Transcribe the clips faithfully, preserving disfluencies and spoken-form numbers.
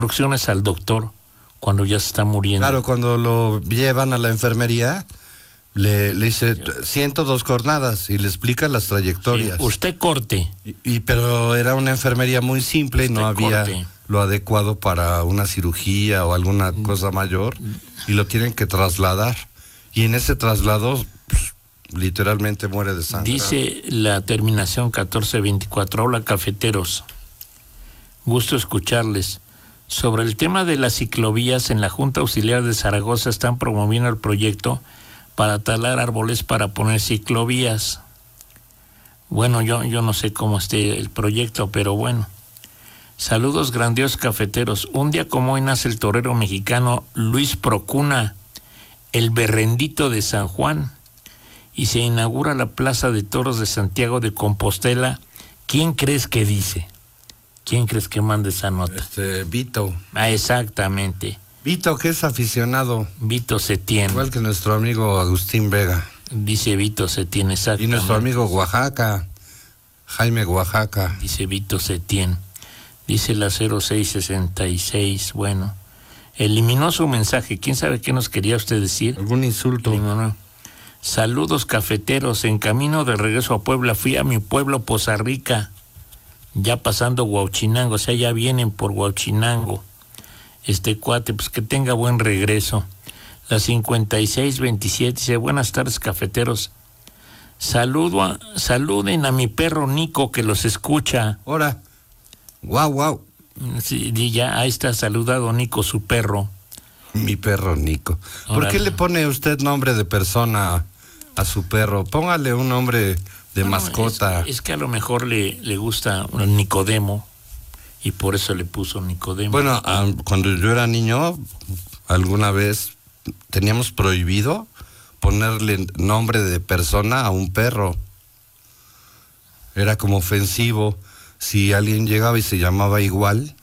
instrucciones al doctor cuando ya se está muriendo. Claro, cuando lo llevan a la enfermería, le, le dice ciento dos jornadas y le explica las trayectorias. Sí, usted corte. Y, y, pero era una enfermería muy simple y no había corte. Lo adecuado para una cirugía o alguna cosa mayor, y lo tienen que trasladar. Y en ese traslado, pues, literalmente muere de sangre. Dice la terminación catorce veinticuatro. Hola, cafeteros. Gusto escucharles. Sobre el tema de las ciclovías, en la Junta Auxiliar de Zaragoza están promoviendo el proyecto para talar árboles para poner ciclovías. Bueno, yo, yo no sé cómo esté el proyecto, pero bueno. Saludos, grandiosos cafeteros. Un día como hoy nace el torero mexicano Luis Procuna, el berrendito de San Juan, y se inaugura la Plaza de Toros de Santiago de Compostela. ¿Quién crees que dice? ¿Quién crees que manda esa nota? Este, Vito. Ah, exactamente. Vito, que es aficionado. Vito Setién. Igual que nuestro amigo Agustín Vega. Dice Vito Setién, exactamente. Y nuestro amigo Oaxaca, Jaime Oaxaca. Dice Vito Setién. Dice la cero seis sesenta y seis, bueno, eliminó su mensaje. ¿Quién sabe qué nos quería usted decir? ¿Algún insulto? Eliminó. Saludos, cafeteros. En camino de regreso a Puebla fui a mi pueblo, Poza Rica, ya pasando Huauchinango, o sea, ya vienen por Huauchinango. Este cuate, pues que tenga buen regreso. La cincuenta y seis veintisiete dice, buenas tardes, cafeteros. Saludo a, saluden a mi perro Nico, que los escucha. Hola. Guau, guau. Sí, ya, ahí está saludado Nico, su perro. Mi perro Nico. ¿Por Ahora, qué le pone usted nombre de persona a su perro? Póngale un nombre de bueno, mascota. Es, es que a lo mejor le, le gusta Nicodemo y por eso le puso Nicodemo. Bueno, um, cuando yo era niño, alguna vez teníamos prohibido ponerle nombre de persona a un perro. Era como ofensivo. Si alguien llegaba y se llamaba igual,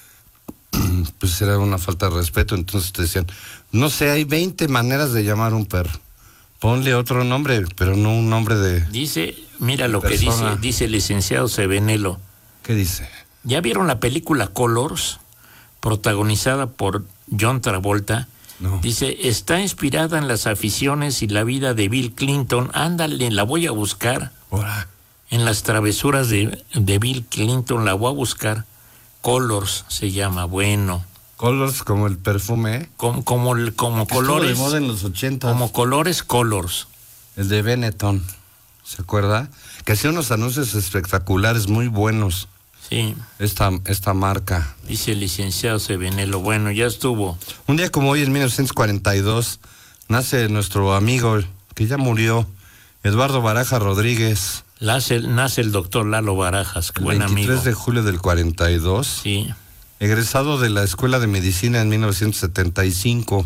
pues era una falta de respeto. Entonces te decían, no sé, hay veinte maneras de llamar a un perro. Ponle otro nombre, pero no un nombre de... Dice, mira lo persona. que dice, dice el licenciado Sebenelo. ¿Qué dice? ¿Ya vieron la película Colors, protagonizada por John Travolta? No. Dice, está inspirada en las aficiones y la vida de Bill Clinton. Ándale, la voy a buscar. Ahora. En las travesuras de, de Bill Clinton, la voy a buscar. Colors se llama, bueno. Colors como el perfume, ¿eh? Como, como, como Estuvo colores. de moda en los ochentas. Como colores, Colors. El de Benetton, ¿se acuerda? Que hacía unos anuncios espectaculares, muy buenos. Sí. Esta, esta marca. Dice el licenciado Sebenelo. Bueno, ya estuvo. Un día como hoy, en mil novecientos cuarenta y dos, nace nuestro amigo, que ya murió, Eduardo Barajas Rodríguez. Nace, nace el doctor Lalo Barajas, El buen veintitrés amigo. de julio del cuarenta y dos. Sí. Egresado de la Escuela de Medicina en mil novecientos setenta y cinco.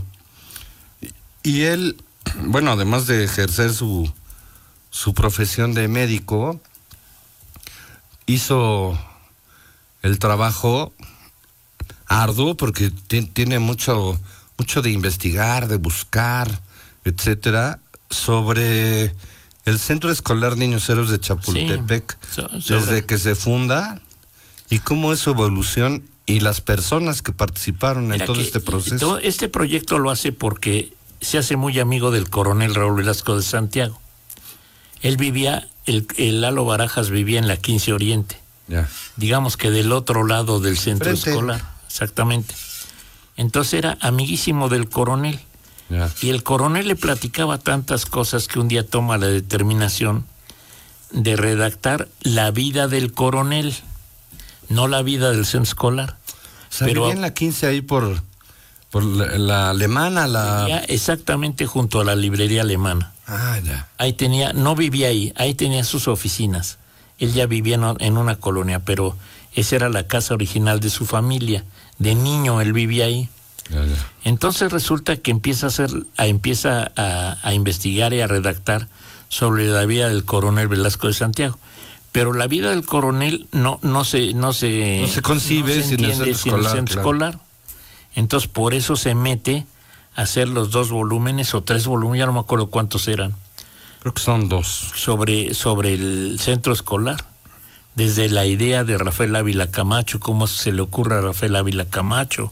Y él, bueno, además de ejercer su, su profesión de médico, hizo el trabajo arduo porque t- tiene mucho, mucho de investigar, de buscar, etcétera, sobre el Centro Escolar Niños Héroes de Chapultepec, sí, so, sobre... desde que se funda, y cómo es su evolución y las personas que participaron Mira en todo que este proceso. Todo este proyecto lo hace porque se hace muy amigo del coronel Raúl Velasco de Santiago. Él vivía, el, el Lalo Barajas vivía en la quince Oriente, Ya. digamos que del otro lado del centro Frente. escolar, exactamente. Entonces era amiguísimo del coronel. Ya. Y el coronel le platicaba tantas cosas que un día toma la determinación de redactar la vida del coronel, no la vida del centro escolar. O sea, pero vivía en la quince ahí por, por la, la alemana, la... vivía exactamente junto a la librería alemana. Ah, ya. Ahí tenía, no vivía ahí, ahí tenía sus oficinas. Él ya vivía en, en una colonia, pero esa era la casa original de su familia. De niño él vivía ahí. Ya, ya. Entonces resulta que empieza a hacer, a, empieza a, a investigar y a redactar sobre la vida del coronel Velasco de Santiago. Pero la vida del coronel no, no se, no se, No se concibe no se sin el entiende centro sin el escolar, centro claro. escolar. Entonces por eso se mete a hacer los dos volúmenes o tres volúmenes, ya no me acuerdo cuántos eran, Creo que son dos. sobre, sobre el centro escolar. desde la idea de Rafael Ávila Camacho, cómo se le ocurre a Rafael Ávila Camacho,